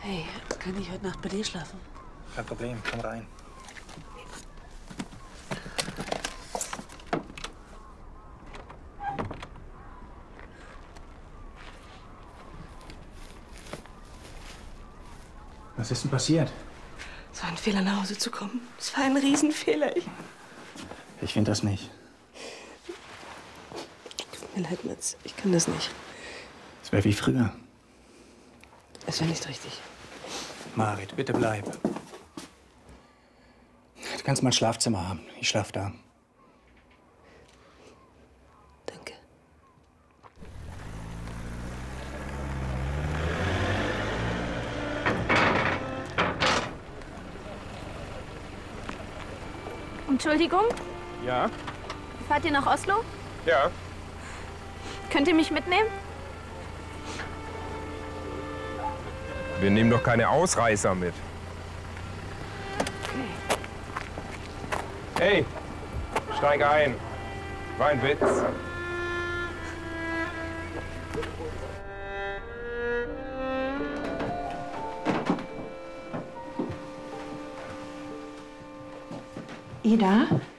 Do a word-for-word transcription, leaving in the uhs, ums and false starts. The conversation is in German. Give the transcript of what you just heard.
Hey, kann ich heute Nacht bei dir schlafen? Kein Problem, komm rein. Was ist denn passiert? Es war ein Fehler, nach Hause zu kommen. Es war ein Riesenfehler. Ich, Ich finde das nicht. Tut mir leid, Mats. Ich kann das nicht. Es wäre wie früher. Es wäre nicht richtig. Marit, bitte bleib. Du kannst mein Schlafzimmer haben. Ich schlaf da. Danke. Entschuldigung, Ja? fahrt ihr nach Oslo? Ja. Könnt ihr mich mitnehmen? Wir nehmen doch keine Ausreißer mit. Hey, steig ein. War ein Witz. Ida?